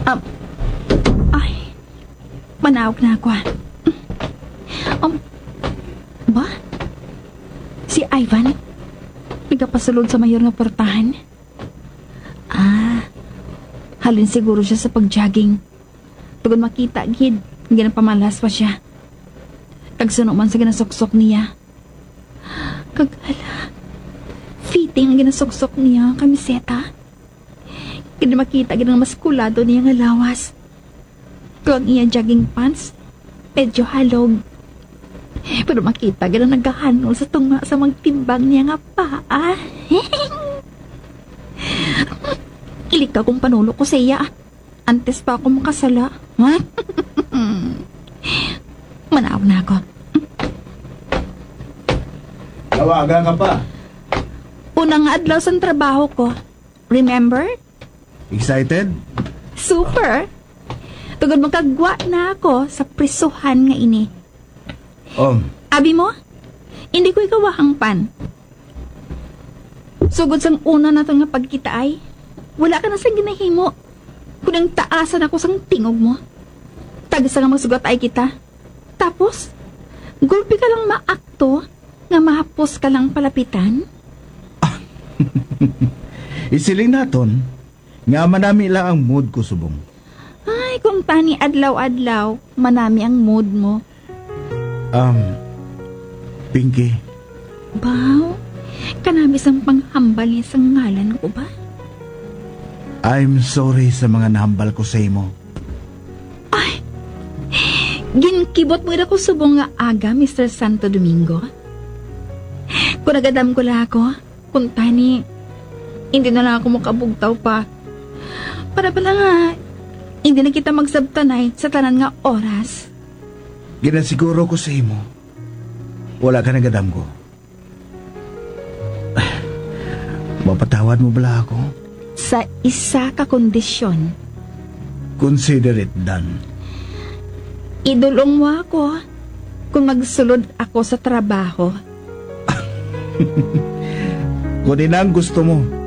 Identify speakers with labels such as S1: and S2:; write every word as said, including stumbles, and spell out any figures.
S1: Um, ay, manawag na ako. ah. Um, ba? Si Ivan? Nagapasulod sa mayor na portahan? Ah, halin siguro siya sa pag-jogging. Tugon makita, gid. Ginapamalas pa siya. Tagsuno man sa ginasuksok niya. Kagala. Fitting ang ginasuksok niya, kamiseta. Hindi makita gid ang maskulado niya nga lawas. Kung ang iya jogging pants, medyo halog. Pero makita gid ang nagahanol sa tunga sa magtimbang niya nga paa. Ilik ka kung panulo ko sa iya. Antes pa ako makasala. Ha? Manaw na ako.
S2: Tawagan ka pa.
S1: Unang adlaw sa trabaho ko. Remember?
S2: Excited?
S1: Super! Tugod magkagwa na ako sa prisuhan nga ini.
S2: Um,
S1: Abi mo? Hindi ko ikawahang pan. Sugod sang una na nga pagkita ay, wala ka na sa ginahimo. Kunang taasan ako sang tingog mo. Tagsa nga magsugot ay kita. Tapos, gulpi ka lang maakto nga mahapos ka lang palapitan.
S2: isiling naton nga manami lang ang mood ko subong.
S1: Ay, kung tani adlaw-adlaw, manami ang mood mo.
S2: Um, Pinky,
S1: Baw, kanabis ang panghambal niya sa ngalan ko ba?
S2: I'm sorry sa mga nahambal ko sa imo.
S1: Ay, ginkibot mo ira ko subong nga aga, Mister Santo Domingo. Kung nagadam ko la ako, kung tani, hindi na lang ako makabugtaw pa. Para pala nga, hindi na kita magsabtanay sa tanan nga oras.
S2: Ginasiguro ko sa imo. Wala ka nagadam ko. Mapatawad mo bala ako?
S1: Sa isa ka kondisyon,
S2: Consider it done.
S1: idulong mo ako kung magsulod ako sa trabaho.
S2: Kung ina ang gusto mo,